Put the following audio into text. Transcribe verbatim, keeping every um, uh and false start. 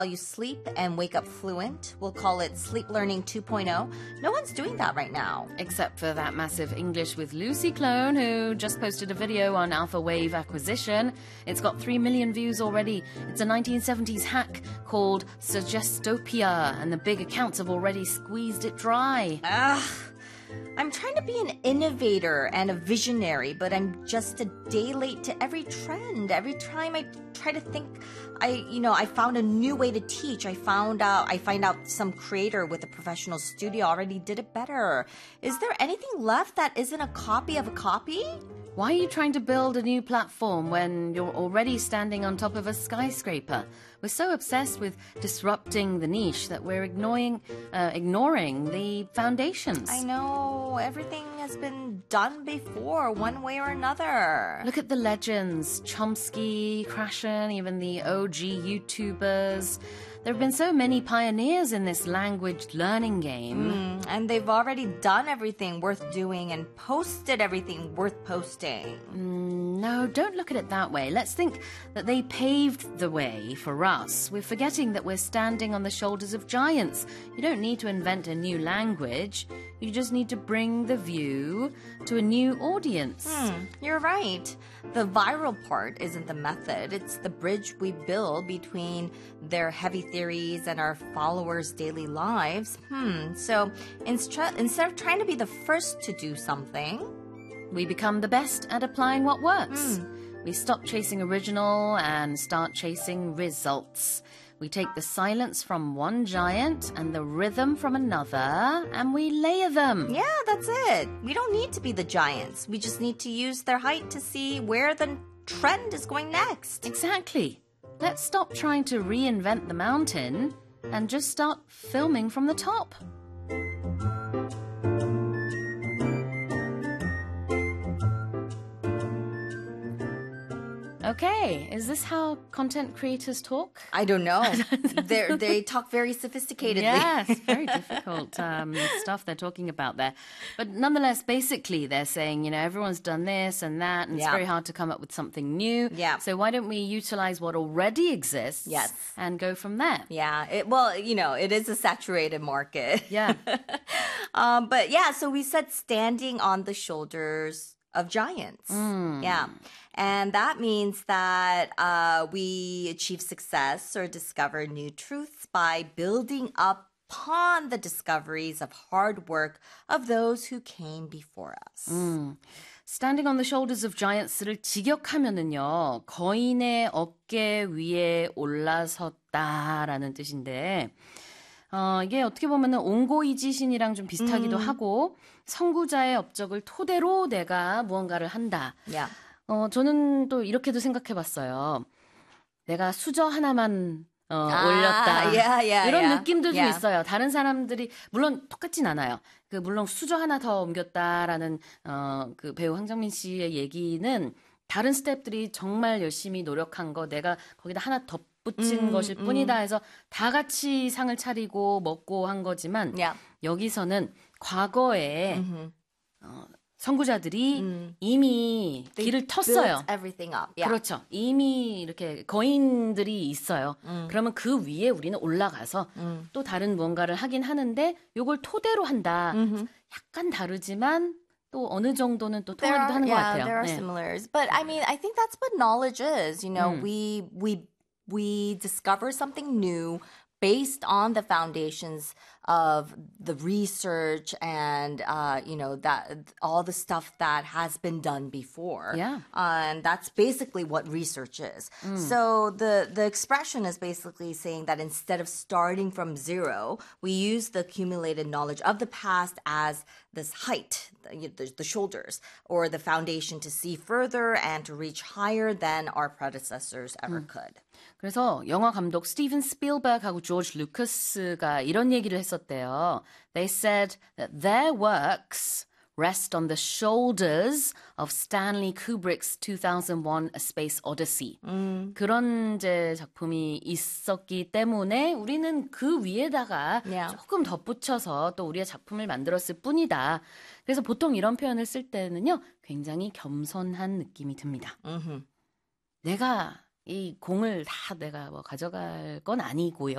you sleep and wake up fluent. We'll call it Sleep Learning two point oh. No one's doing that right now. Except for that massive English with Lucy clone who just posted a video on Alpha Wave acquisition. It's got three million views already. It's a nineteen seventies hack called Suggestopia, and the big accounts have already squeezed it dry. Ugh. I'm trying to be an innovator and a visionary, but I'm just a day late to every trend. Every time I try to think, I, you know, I found a new way to teach. I found out, I find out some creator with a professional studio already did it better. Is there anything left that isn't a copy of a copy? Why are you trying to build a new platform when you're already standing on top of a skyscraper? We're so obsessed with disrupting the niche that we're ignoring, uh, ignoring the foundations. I know. Everything has been done before, one way or another. Look at the legends. Chomsky, Krashen, even the O G YouTubers. There have been so many pioneers in this language learning game. Mm, and they've already done everything worth doing and posted everything worth posting. Mm, no, don't look at it that way. Let's think that they paved the way for us. We're forgetting that we're standing on the shoulders of giants. You don't need to invent a new language. You just need to bring the view to a new audience. Hmm, you're right. The viral part isn't the method. It's the bridge we build between their heavy theories and our followers' daily lives. Hmm. So instead instead of trying to be the first to do something, we become the best at applying what works. Hmm. We stop chasing original and start chasing results. We take the silence from one giant and the rhythm from another, and we layer them. Yeah, that's it. We don't need to be the giants. We just need to use their height to see where the trend is going next. Exactly. Let's stop trying to reinvent the mountain and just start filming from the top. Okay, is this how content creators talk? I don't know. they they talk very sophisticatedly. Yes, very difficult um, stuff they're talking about there. But nonetheless, basically, they're saying, you know, everyone's done this and that, and Yeah. it's very hard to come up with something new. Yeah. So why don't we utilize what already exists Yes. and go from there? Yeah, it, well, you know, it is a saturated market. Yeah. um, but yeah, so we said standing on the shoulders of giants. Mm. Yeah. And that means that uh, we achieve success or discover new truths by building upon the discoveries of hard work of those who came before us. 음. Standing on the shoulders of giants를 직역하면은요, 거인의 어깨 위에 올라섰다라는 뜻인데, 어, 이게 어떻게 보면은 옹고이지신이랑 좀 비슷하기도 음. 하고, 선구자의 업적을 토대로 내가 무언가를 한다. Yeah. 어, 저는 또 이렇게도 생각해봤어요. 내가 수저 하나만 어, 아, 올렸다. yeah, yeah, 이런 yeah. 느낌도 좀 Yeah. 있어요. 다른 사람들이 물론 똑같진 않아요. 그 물론 수저 하나 더 옮겼다라는 어, 그 배우 황정민 씨의 얘기는 다른 스태프들이 정말 열심히 노력한 거 내가 거기다 하나 덧붙인 음, 것일 음. 뿐이다 해서 다 같이 상을 차리고 먹고 한 거지만 Yeah. 여기서는 과거에 Mhm. 어, 선구자들이 음. 이미 They 길을 built 텄어요. everything up. Yeah. 그렇죠. 이미 이렇게 거인들이 있어요. 음. 그러면 그 위에 우리는 올라가서 음. 또 다른 무언가를 하긴 하는데 요걸 토대로 한다. Mhm. 약간 다르지만 또 어느 정도는 또 There 통하기도 are, 하는 것 yeah, 같아요. there are 네. similars. But I mean, I think that's what knowledge is. You know, 음. we we we discover something new based on the foundations of the research and uh, you know that all the stuff that has been done before. Yeah. Uh, and that's basically what research is. So the the expression is basically saying that instead of starting from zero, we use the accumulated knowledge of the past as this height, the, the, the shoulders, or the foundation to see further and to reach higher than our predecessors ever could. 그래서 영화 감독 스티븐 스필버그하고 조지 루카스가 이런 얘기를 했었대요. They said that their works rest on the shoulders of Stanley Kubrick's two thousand one A Space Odyssey. 음. 그런 이제 작품이 있었기 때문에 우리는 그 위에다가 Yeah. 조금 덧붙여서 또 우리의 작품을 만들었을 뿐이다. 그래서 보통 이런 표현을 쓸 때는요, 굉장히 겸손한 느낌이 듭니다. Mhm. 내가 이 공을 다 내가 뭐 가져갈 건 아니고요.